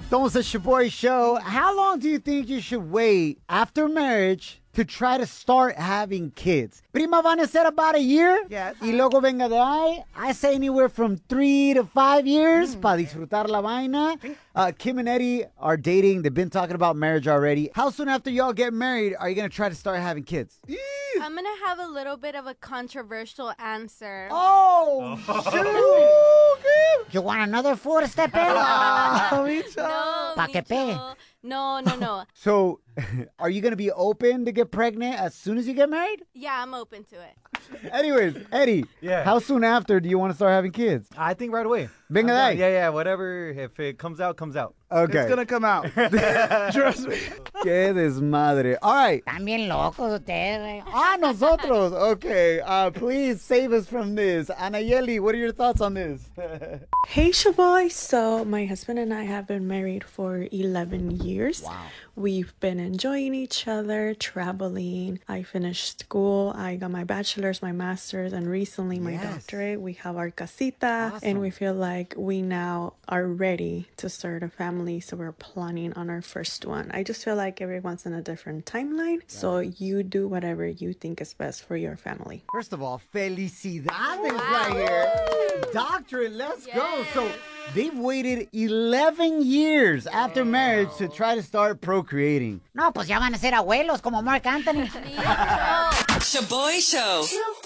Don't say Shaboy Show. How long do you think you should wait after marriage to try to start having kids? Prima van a ser about a year. Yes. Y luego venga de ahí. I say anywhere from 3 to 5 years para disfrutar la vaina. Kim and Eddie are dating. They've been talking about marriage already. How soon after y'all get married are you going to try to start having kids? I'm going to have a little bit of a controversial answer. Oh, shoot. You want another four to step in? No, Pa' que pegue. Micho. No. So, are you going to be open to get pregnant as soon as you get married? Yeah, I'm open to it. Anyways, Eddie, Yeah. how soon after do you want to start having kids? I think right away. Venga I'm de down. ahí. Yeah, whatever. If it comes out, comes out. Okay. It's going to come out. Trust me. Qué desmadre. All right. Están bien locos ustedes, güey. Nosotros. Okay. Please save us from this. Anayeli, what are your thoughts on this? Hey, Shaboy. So, my husband and I have been married for 11 years. Wow. We've been enjoying each other, traveling. I finished school. I got my bachelor's, my master's, and recently my doctorate. We have our casita, and we feel like we now are ready to start a family. So, we're planning on our first one. I just feel like everyone's in a different timeline. So, you do whatever you think is best for your family. First of all, felicidades right here. Doctorate, let's go. So they've waited 11 years after marriage to try to start procreating. No, pues ya van a ser abuelos como Mark Anthony. Micho. Shaboy Show.